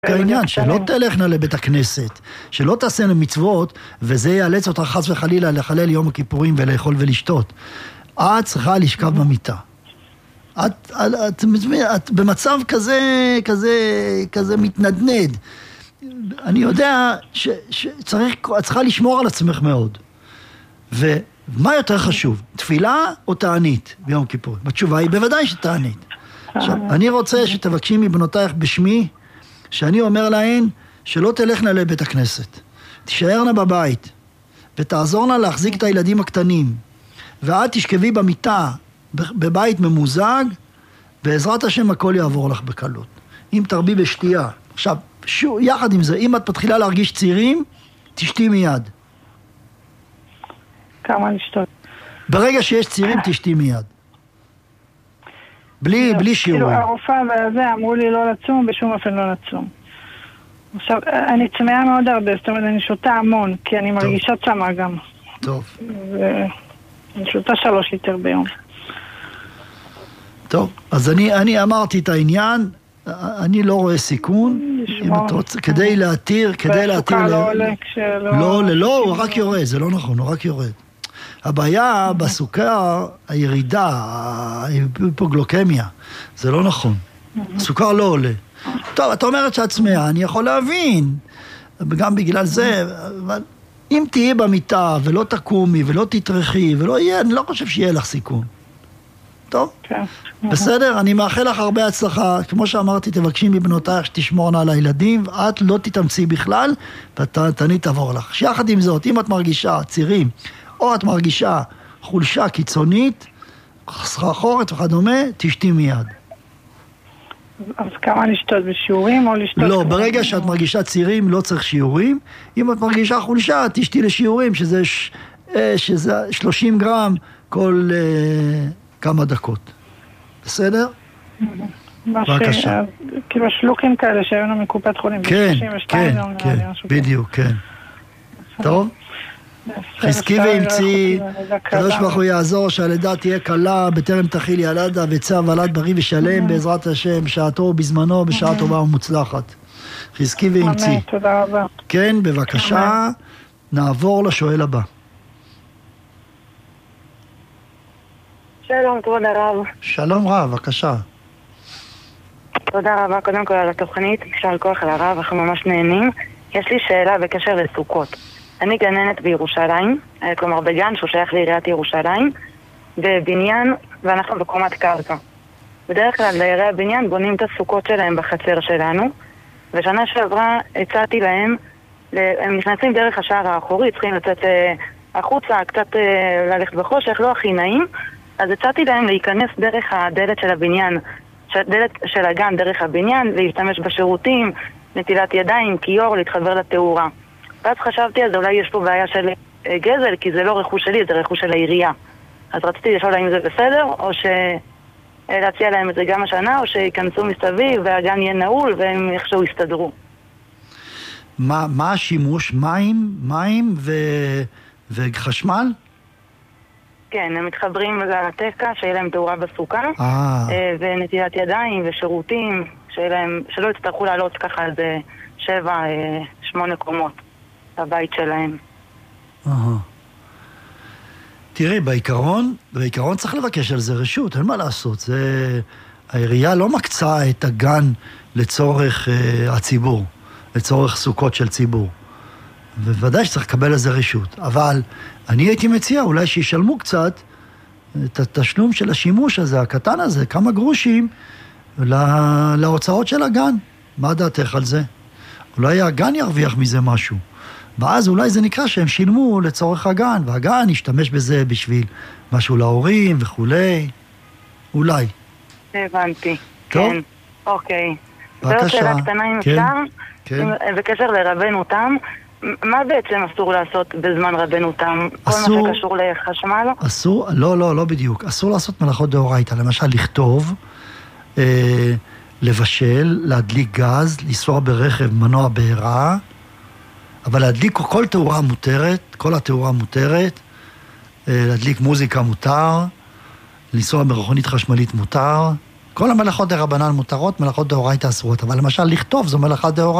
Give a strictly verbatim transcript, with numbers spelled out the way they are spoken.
העניין, שלא תלכנה לבית הכנסת, שלא תעשינה מצוות, וזה יאלץ אותך חס וחלילה לחלל יום הכיפורים ולאכול ולשתות. את צריכה לשכב במיטה. את, את, את, את במצב כזה, כזה, כזה מתנדנד. אני יודע ש, שצריך, את צריכה לשמור על עצמך מאוד. ומה יותר חשוב? תפילה או תענית ביום כיפור? התשובה היא בוודאי שתענית. עכשיו, אני רוצה שתבקשי מבנותייך בשמי, שאני אומר להן שלא תלכנה לבית הכנסת, תישארנה בבית, ותעזורנה להחזיק את הילדים הקטנים, ואת תשכבי במיטה, בבית ממוזג, בעזרת השם הכל יעבור לך בקלות. אם תרבי בשתייה. עכשיו, שו, יחד עם זה, אם את מתחילה להרגיש צעירים, תשתי מיד. כמה לשתות? ברגע שיש צעירים, תשתי מיד. בלי, בלי שיעורים. כאילו, הרופאה והזה אמרו לי לא לצום, בשום אופן לא לצום. עכשיו, אני צמאה מאוד הרבה, זאת אומרת, אני שותה המון, כי אני מרגישה צמאה גם. טוב. ואני שותה שלוש ליטר ביום. טוב, אז אני, אני אמרתי את העניין, אני לא רואה סיכון, אם את רוצה, כדי להתיר, כדי להתיר... והסוכר לא עולה כשלא... לא עולה, לא, הוא רק יורד, זה לא נכון, הוא רק יורד. הבעיה בסוכר, הירידה, ההיפוגלוקמיה, זה לא נכון. הסוכר לא עולה. טוב, את אומרת שאת צמאה, אני יכול להבין, גם בגלל זה, אבל אם תהיה במיטה ולא תקומי ולא תתרחי ולא יהיה, אני לא חושב שיהיה לך סיכון. טוב? בסדר, אני מאחל לך הרבה הצלחה. כמו שאמרתי, תבקשי מבנותייך שתשמורנה על הילדים, ואת לא תתאמצי בכלל, ותני תעבור לך. שיחד עם זאת, אם את מרגישה צירים, או את מרגישה חולשה קיצונית, סחרחורת וכדומה, תשתי מיד. אז כמה לשתות בשיעורים או לשתות... לא, ברגע שאת מרגישה צירים לא צריך שיעורים. אם את מרגישה חולשה, תשתי לשיעורים, שזה, ש... שזה שלושים גרם כל uh, כמה דקות. בסדר? בבקשה. כאילו שלוקים כאלה שהיו לנו מקופת חולים. כן, כן, כן, בדיוק, כן. טוב? חזקי ואמצי, קדוש ברוך הוא יעזור שהלידה תהיה קלה, בטרם תחיל ילדה וצא ולד בריא ושלם בעזרת השם, בשעתו ובזמנו, בשעה טובה ומוצלחת. חזקי ואמצי. תודה רבה. כן, בבקשה, נעבור לשואל הבא. שלום, כבוד הרב. שלום רב, בבקשה. תודה רבה, קודם כל על התוכנית, יישר כוח על הרב, אנחנו ממש נהנים. יש לי שאלה בקשר לסוכות. אני גננת בירושלים, כלומר בגן שהוא שייך לעיריית ירושלים, בבניין, ואנחנו בקומת קרקע. בדרך כלל דיירי הבניין בונים את הסוכות שלהם בחצר שלנו, ושנה שעברה הצעתי להם, הם נכנסים דרך השער האחורי, צריכים לצאת החוצה, קצת ללכת בחושך, לא הכי נעים, אז הצעתי להם להיכנס דרך הדלת של הבניין, דלת של הגן דרך הבניין, להשתמש בשירותים, נטילת ידיים, כיור, להתחבר לתאורה. ואז חשבתי, אז אולי יש פה בעיה של גזל, כי זה לא רכוש שלי, זה רכוש של העירייה. אז רציתי לשאול האם זה בסדר, או להציע להם את זה גם השנה, או שיכנסו מסביב והגן יהיה נעול, והם איכשהו יסתדרו. מה, מה השימוש? מים, מים ו... וחשמל? כן, הם מתחברים לתקע, שיהיה להם תאורה בסוכה, אה. ונטילת ידיים ושירותים, להם, שלא יצטרכו לעלות ככה איזה שבע, שמונה קומות בבית שלהם. אה. תראי, בעיקרון, בעיקרון צריך לבקש על זה רשות, אין מה לעשות. זה, העירייה לא מקצה את הגן לצורך uh, הציבור, לצורך סוכות של ציבור. ובוודאי שצריך לקבל על זה רשות. אבל אני הייתי מציע אולי שישלמו קצת את התשלום של השימוש הזה, הקטן הזה, כמה גרושים, לה, להוצאות של הגן. מה דעתך על זה? אולי הגן ירוויח מזה משהו. ואז אולי זה נקרא שהם שילמו לצורך הגן, והגן ישתמש בזה בשביל משהו להורים וכולי. אולי. הבנתי. טוב? כן. אוקיי. בבקשה. זו שאלה קטנה אם כן, אפשר. כן. בקשר לרבנותם, מה בעצם אסור לעשות בזמן רבנותם? אסור, כל מה שקשור לחשמל? אסור, לא, לא, לא בדיוק. אסור לעשות מלאכות דאורייתא. למשל, לכתוב, אה, לבשל, להדליק גז, לנסוע ברכב, מנוע בעירה, אבל להדליק כל תאורה מותרת, כל התאורה מותרת, להדליק מוזיקה מותר, לנסוע במכונית חשמלית מותר, כל המלאכות דרבנן מותרות, מלאכות דאורייתא אסורות, אבל למשל לכתוב זו מלאכה דאורייתא.